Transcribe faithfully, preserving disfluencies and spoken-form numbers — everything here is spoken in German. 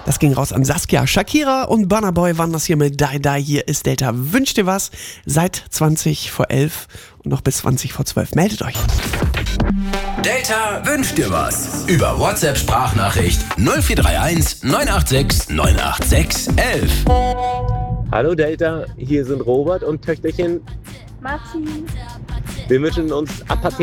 Das ging raus an Saskia. Shakira und Burna Boy waren das hier mit Die Die. Hier ist Delta. Wünscht dir was? Seit zwanzig vor elf und noch bis zwanzig vor zwölf. Meldet euch. Delta wünscht dir was. Über WhatsApp-Sprachnachricht null vier drei eins neun acht sechs neun acht sechs elf. Hallo Delta, hier sind Robert und Töchterchen. Martin. Wir wünschen uns Apathet.